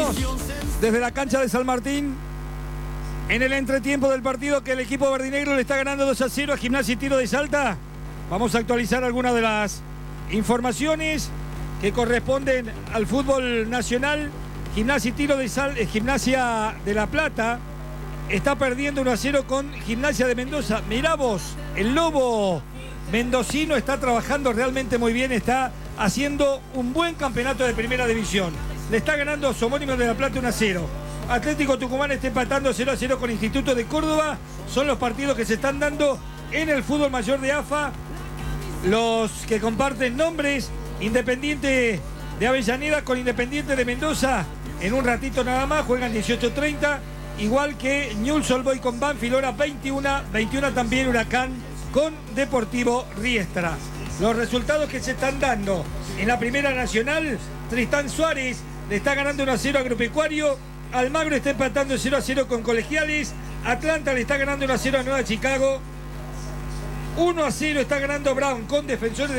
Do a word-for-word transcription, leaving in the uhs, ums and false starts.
Tenemos desde la cancha de San Martín, en el entretiempo del partido, que el equipo verdinegro le está ganando dos a cero a Gimnasia y Tiro de Salta. Vamos a actualizar algunas de las informaciones que corresponden al fútbol nacional. Gimnasia y Tiro de Salta, eh, Gimnasia de La Plata está perdiendo uno a cero con Gimnasia de Mendoza. Mirá vos, el Lobo mendocino está trabajando realmente muy bien, está haciendo un buen campeonato de primera división. Le está ganando a su homónimo de La Plata uno a cero. Atlético Tucumán está empatando cero a cero con Instituto de Córdoba. Son los partidos que se están dando en el fútbol mayor de A F A. Los que comparten nombres: Independiente de Avellaneda con Independiente de Mendoza. En un ratito nada más juegan dieciocho treinta. Igual que Newell's Old Boys con Banfield, hora veintiuno. veintiuno también Huracán con Deportivo Riestra. Los resultados que se están dando en la Primera Nacional: Tristán Suárez le está ganando uno a cero a Agropecuario. Almagro está empatando cero a cero con Colegiales. Atlanta le está ganando uno a cero a Nueva Chicago. uno a cero está ganando Brown con Defensores de